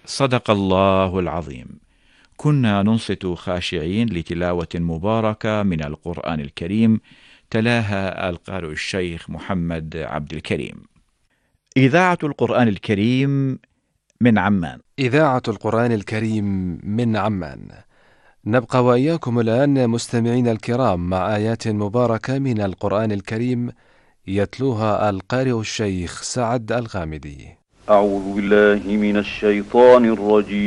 صدق الله العظيم. كنا ننصت خاشعين لتلاوة مباركة من القرآن الكريم، تلاها القارئ الشيخ محمد عبد الكريم. إذاعة القرآن الكريم من عمان. إذاعة القرآن الكريم من عمان. نبقى وإياكم الآن مستمعين الكرام مع آيات مباركة من القرآن الكريم يتلوها القارئ الشيخ سعد الغامدي. أعوذ بالله من الشيطان الرجيم.